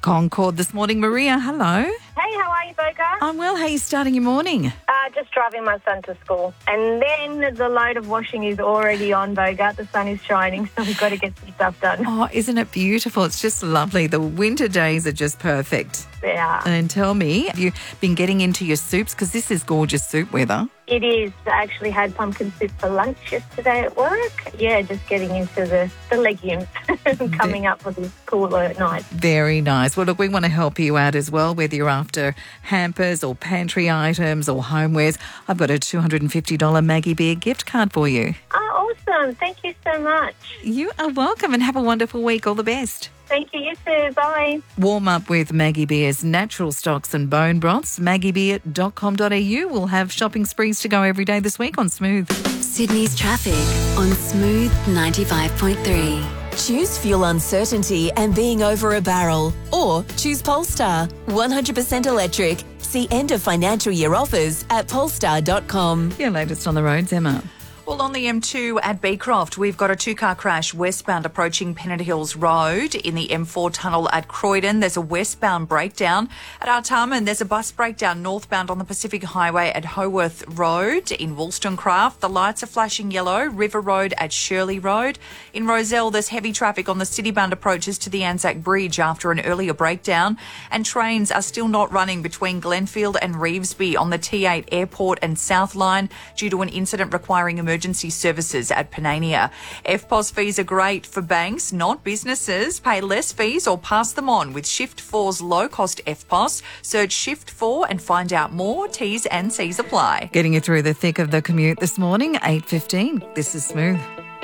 Concord this morning. Maria, hello. Hey, how are you, Boca? I'm well. How are you starting your morning? Just driving my son to school. And then the load of washing is already on, Boga. The sun is shining, so we've got to get some stuff done. Oh, isn't it beautiful? It's just lovely. The winter days are just perfect. Yeah. And tell me, have you been getting into your soups? Because this is gorgeous soup weather. It is. I actually had pumpkin soup for lunch yesterday at work. Yeah, just getting into the legumes coming up for the cooler night. Very nice. Well, look, we want to help you out as well, whether you're after hampers or pantry items or homewares. I've got a $250 Maggie Beer gift card for you. Oh, awesome. Thank you so much. You are welcome and have a wonderful week. All the best. Thank you. You too. Bye. Warm up with Maggie Beer's natural stocks and bone broths. maggiebeer.com.au will have shopping sprees to go every day this week on Smooth. Sydney's traffic on Smooth 95.3. Choose fuel uncertainty and being over a barrel. Or choose Polestar, 100% electric. See end of financial year offers at polestar.com. Your latest on the roads, Emma. Well, on the M2 at Beecroft, we've got a two-car crash westbound approaching Pennant Hills Road. In the M4 tunnel at Croydon, there's a westbound breakdown. At Artarmon, there's a bus breakdown northbound on the Pacific Highway at Howarth Road. In Wollstonecraft, the lights are flashing yellow. River Road at Shirley Road. In Rozelle, there's heavy traffic on the city-bound approaches to the Anzac Bridge after an earlier breakdown. And trains are still not running between Glenfield and Revesby on the T8 Airport and South Line due to an incident requiring emergency services at Panania. FPOS fees are great for banks, not businesses. Pay less fees or pass them on with Shift 4's low-cost FPOS. Search Shift 4 and find out more. T's and C's apply. Getting you through the thick of the commute this morning, 8:15. This is Smooth.